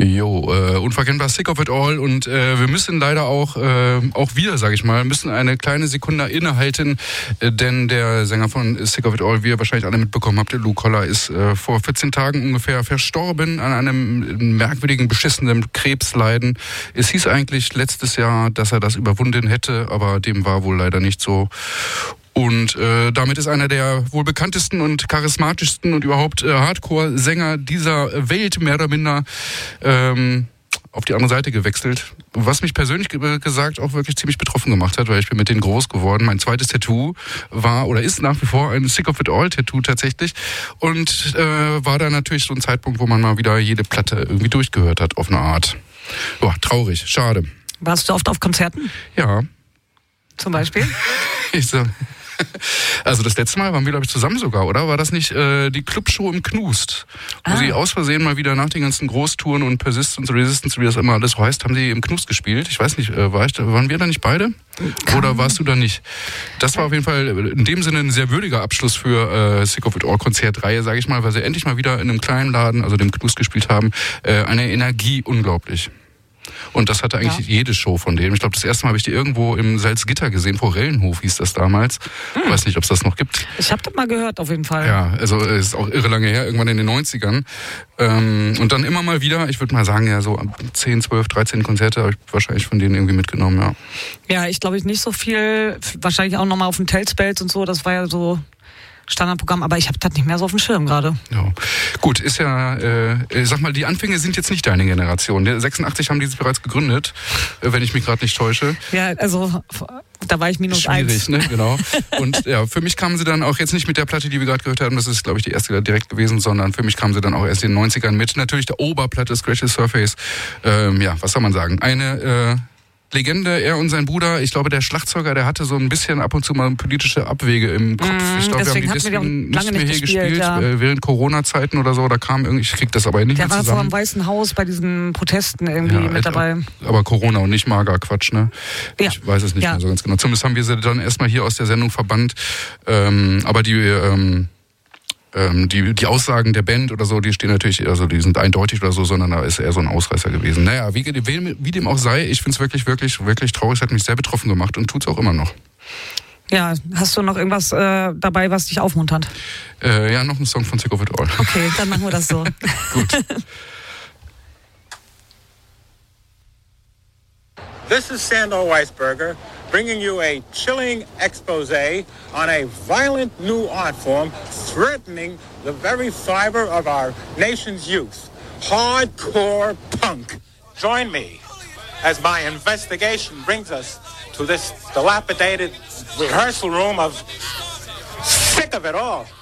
Unverkennbar Sick of It All und wir müssen leider auch wir, sage ich mal, müssen eine kleine Sekunde innehalten, denn der Sänger von Sick of It All, wie ihr wahrscheinlich alle mitbekommen habt, Lou Koller, ist vor 14 Tagen ungefähr verstorben an einem merkwürdigen, beschissenen Krebsleiden. Es hieß eigentlich letztes Jahr, dass er das überwunden hätte, aber dem war wohl leider nicht so. Und damit ist einer der wohl bekanntesten und charismatischsten und überhaupt Hardcore-Sänger dieser Welt mehr oder minder auf die andere Seite gewechselt. Was mich persönlich gesagt auch wirklich ziemlich betroffen gemacht hat, weil ich bin mit denen groß geworden. Mein zweites Tattoo war oder ist nach wie vor ein Sick of It All Tattoo tatsächlich. Und war da natürlich so ein Zeitpunkt, wo man mal wieder jede Platte irgendwie durchgehört hat auf eine Art. Boah, traurig, schade. Warst du oft auf Konzerten? Ja. Zum Beispiel? Also das letzte Mal waren wir, glaube ich, zusammen sogar, oder? War das nicht die Clubshow im Knust? Wo sie aus Versehen mal wieder nach den ganzen Großtouren und Persistence, Resistance, wie das immer alles heißt, haben sie im Knust gespielt. Ich weiß nicht, waren wir da nicht beide? Oder warst du da nicht? Das war auf jeden Fall in dem Sinne ein sehr würdiger Abschluss für Sick of It All Konzertreihe, sage ich mal, weil sie endlich mal wieder in einem kleinen Laden, also dem Knust gespielt haben. Eine Energie unglaublich. Und das hatte eigentlich jede Show von denen. Ich glaube, das erste Mal habe ich die irgendwo im Salzgitter gesehen, Forellenhof hieß das damals. Ich weiß nicht, ob es das noch gibt. Ich habe das mal gehört, auf jeden Fall. Ja, also es ist auch irre lange her, irgendwann in den 90ern. Und dann immer mal wieder, ich würde mal sagen, ja so 10, 12, 13 Konzerte habe ich wahrscheinlich von denen irgendwie mitgenommen, ja. Ja, ich glaube, nicht so viel, wahrscheinlich auch nochmal auf den Tellspelz und so, das war ja so Standardprogramm, aber ich habe das nicht mehr so auf dem Schirm gerade. Ja. Gut, ist ja, sag mal, die Anfänge sind jetzt nicht deine Generation. 86 haben die sich bereits gegründet, wenn ich mich gerade nicht täusche. Ja, also da war ich -1. Schwierig, ne? Genau. Und ja, für mich kamen sie dann auch jetzt nicht mit der Platte, die wir gerade gehört haben, das ist, glaube ich, die erste direkt gewesen, sondern für mich kamen sie dann auch erst in den 90ern mit. Natürlich der Oberplatte, Scratch the Surface. Ja, was soll man sagen? Eine Legende, er und sein Bruder, ich glaube, der Schlagzeuger, der hatte so ein bisschen ab und zu mal politische Abwege im Kopf. Ich glaube, wir haben die deswegen nicht mehr hier gespielt, während Corona-Zeiten oder so, da kam irgendwie, ich krieg das aber nicht mehr zusammen. Der war vor dem Weißen Haus bei diesen Protesten irgendwie mit dabei. Aber Corona und nicht Mager-Quatsch, ne? Ja. Ich weiß es nicht mehr so ganz genau. Zumindest haben wir sie dann erstmal hier aus der Sendung verbannt. Aber die Aussagen der Band oder so, die stehen natürlich, also die sind eindeutig oder so, sondern da ist eher so ein Ausreißer gewesen. Naja, wie dem auch sei, ich finde es wirklich, wirklich, wirklich traurig, es hat mich sehr betroffen gemacht und tut es auch immer noch. Ja, hast du noch irgendwas dabei, was dich aufmuntert? Ja, noch ein Song von Sick of It All. Okay, dann machen wir das so. Gut. This is Sandor Weisberger, bringing you a chilling expose on a violent new art form threatening the very fiber of our nation's youth. Hardcore punk. Join me as my investigation brings us to this dilapidated rehearsal room of Sick of It All.